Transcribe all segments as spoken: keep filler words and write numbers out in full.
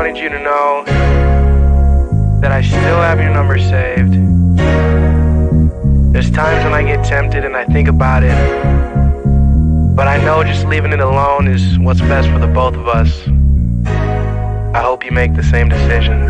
wanted you to know that I still have your number saved. There's times when I get tempted and I think about it, but I know just leaving it alone is what's best for the both of us. I hope you make the same decision.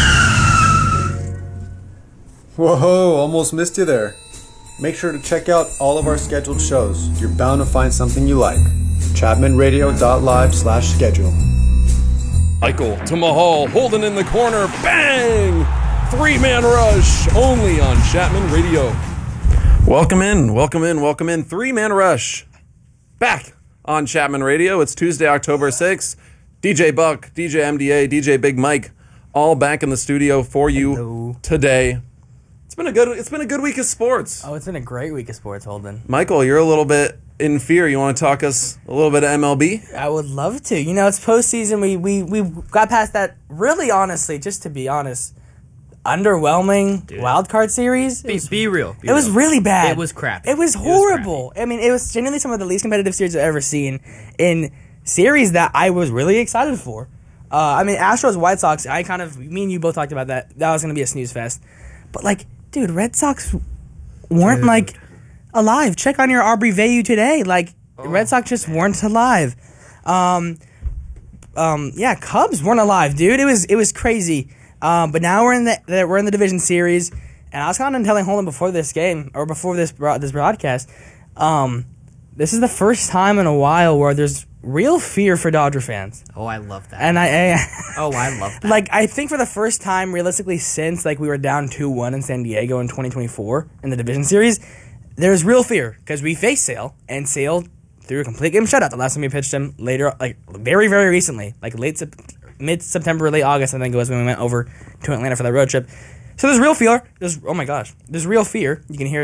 Whoa, almost missed you there. Make sure to check out all of our scheduled shows. You're bound to find something you like. chapman radio dot live slash schedule. Michael to Mahal, holding in the corner, bang! Three-man rush, only on Chapman Radio. Welcome in, welcome in, welcome in. Three-man rush, back on Chapman Radio. It's Tuesday, October sixth. D J Buck, D J M D A, D J Big Mike, all back in the studio for you Hello. today. It's been a good. It's been a good week of sports. Oh, it's been a great week of sports, Holden. Michael, you're a little bit in fear. You want to talk us a little bit of M L B? I would love to. You know, it's postseason. We we we got past that. Really, honestly, just to be honest, underwhelming Dude. wild card series. It Be, was, be real. Be it was real. really bad. It was crap. It was horrible. I mean, it was genuinely some of the least competitive series I've ever seen in series that I was really excited for. Uh, I mean, Astros White Sox. I kind of me and you both talked about that. That was going to be a snooze fest, but like. Dude, Red Sox weren't, Dude. like, alive. Check on your Abreu today. Like, oh, Red Sox just man. weren't alive. Um, um, yeah, Cubs weren't alive, dude. It was it was crazy. Um, but now we're in the we're in the division series, and I was kind of telling Holden before this game or before this this broadcast. Um, this is the first time in a while where there's real fear for Dodger fans. Oh, I love that. And I, I oh, I love that. Like, I think for the first time, realistically, since like we were down two one in San Diego in twenty twenty-four in the division series, there's real fear because we faced Sale, and Sale threw a complete game shutout the last time we pitched him later, like very, very recently, like late sep- mid-September, late August, I think it was when we went over to Atlanta for that road trip. So there's real fear. There's oh my gosh, there's real fear. You can hear